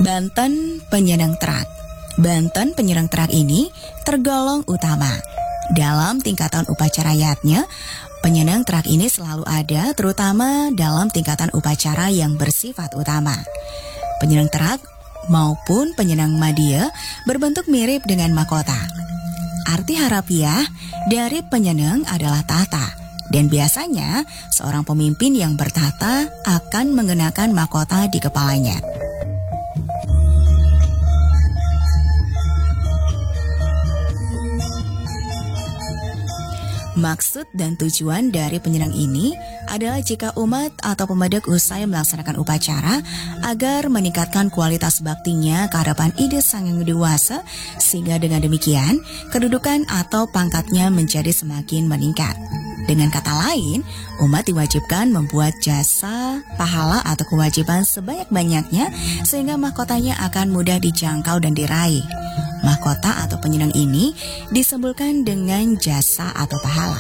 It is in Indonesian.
Banten Penyandang Terak. Banten Penyandang Terak ini tergolong utama. Dalam tingkatan upacara adatnya, penyandang terak ini selalu ada, terutama dalam tingkatan upacara yang bersifat utama. Penyandang terak maupun penyandang madya berbentuk mirip dengan mahkota. Arti harafiah dari penyandang adalah tahta, dan biasanya seorang pemimpin yang bertahta akan mengenakan mahkota di kepalanya. Maksud dan tujuan dari penyandang ini adalah jika umat atau pemadek usai melaksanakan upacara agar meningkatkan kualitas baktinya ke hadapan ide sang yang dewasa, sehingga dengan demikian kedudukan atau pangkatnya menjadi semakin meningkat. Dengan kata lain, umat diwajibkan membuat jasa, pahala atau kewajiban sebanyak-banyaknya sehingga mahkotanya akan mudah dijangkau dan diraih. Mahkota atau penyandang ini disebutkan dengan jasa atau pahala.